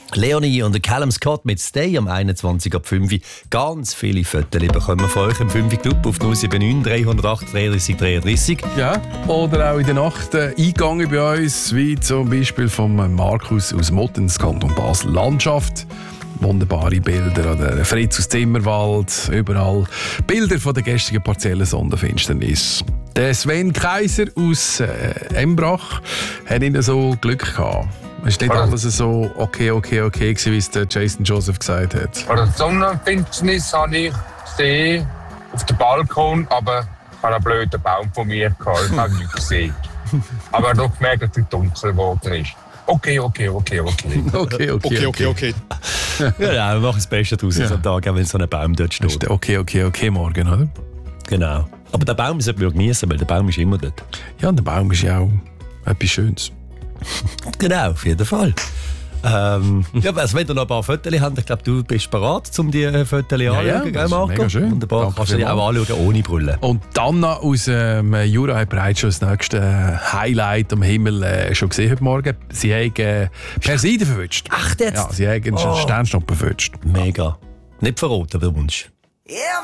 Leonie und Callum Scott mit Stay am 21 ab 5 Uhr. Ganz viele Fotos bekommen wir von euch im 5 Club auf 079 308 33 33. Ja, oder auch in der Nacht eingegangen bei uns, wie zum Beispiel von Markus aus Mottens, Kanton Basel. Landschaft, wunderbare Bilder, oder Fritz aus Zimmerwald, überall Bilder von der gestrigen partiellen Sonnenfinsternis. Der Sven Kaiser aus Embrach hat ihnen so Glück gehabt. Es ist nicht alles so okay gewesen, wie es der Jason Joseph gesagt hat. Vor der Sonnenfinsternis habe ich gesehen auf dem Balkon, aber ich habe einen blöden Baum von mir gehabt. Ich habe nichts gesehen. Aber doch gemerkt, dass es dunkel geworden ist. Okay. Ja, wir machen das Beste daraus am Tag, wenn so ein Baum dort steht. Okay, morgen, oder? Genau. Aber der Baum sollten wir genießen, weil der Baum ist immer dort. Ja, der Baum ist ja auch etwas Schönes. Genau, auf jeden Fall. Ja, also wenn ihr noch ein paar Fotos habt, ich glaube, du bist bereit, um die Fotos anzuschauen, gell, Marco? Mega schön. Wunderbar, Danke kannst du die auch anschauen, ohne Brille. Und Anna aus Jura hat bereits schon das nächste Highlight am Himmel schon gesehen heute Morgen. Sie haben Persiden verwünscht. Ach, jetzt? Ja, sie haben einen Sternschnuppen verwünscht. Mega. Nicht verraten, der Wunsch.